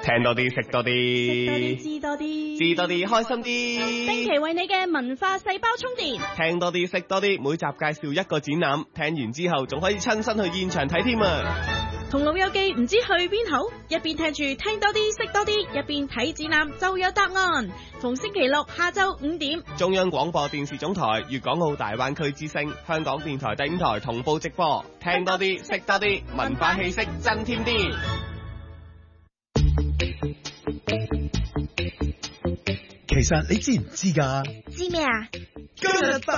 聽多啲，食多啲， 知多啲， 知多啲，開心啲。 定期為你嘅文化細胞充電。 聽多啲，識多啲，每集介紹一個展覽，聽完之後仲可以親身去現場睇添啊！ 同老友記唔知去邊好，一邊聽住聽多啲，識多啲，一邊睇展覽就有答案。逢星期六下晝5點， 中央廣播電視總台粵港澳大灣區之聲，香港電台第5台同步直播。聽多啲，識多啲，文化氣息增添啲。 其實你知唔知㗎？ 知咩啊？ 今日